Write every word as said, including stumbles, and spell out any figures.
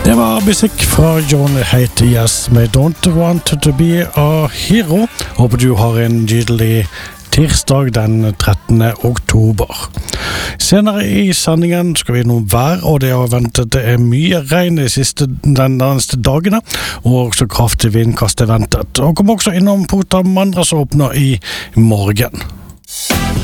Det var musikk fra John Haidt Yes med Don't Want To Be A Hero. Håper du har en nydelig tirsdag den trettende oktober. Senere i sendingen skal vi innom vær, og det har ventet det er mye regn de siste den neste dagene, og også kraftig vindkast er ventet. Og kommer også innom Pota Mandra som åpner i morgen.